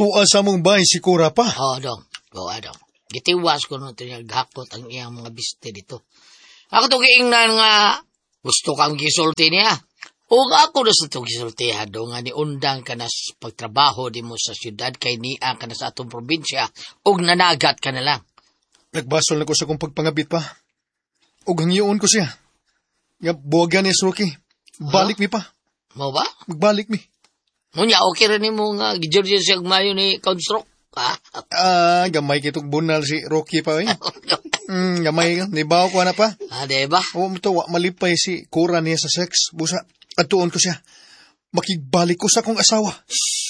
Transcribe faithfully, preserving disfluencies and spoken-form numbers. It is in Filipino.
Atua sa mong bahay si Kura pa. Oo, dong. Oo, dong. Gitiwas ko nung tinagakot ang iyang mga biste dito. Ako to giingnan nga gusto kang gisulti niya. O ako na sa itong gisulti ha, do nga ni undang ka na sa pagtrabaho di mo sa syudad kay niya ka na sa atong probinsya o nanagat ka na lang. Nagbasol na ko sa kong pagpangabit pa. O hangyoon ko siya. Nga buwagan ni Rocky. Balik huh? mi pa. Mo ba? Magbalik mi. Munya, okay rin mo nga gijordiyo siya mayo ni Construct. Ah, uh, gamay kitong bunal si Rocky pa eh. mm, gamay ka, nibaw ko na pa. Ah, diba? O mo to, malipay si Kura niya sa sex. Busa, atuon ko siya. Makigbalik ko sa kong asawa.